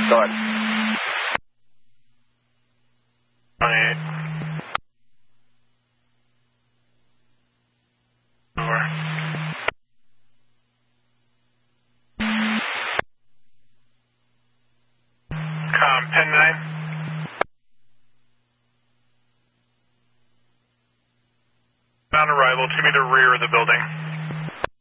Go ahead. 28. Over. Pin 9. On arrival, 2 meter rear of the building.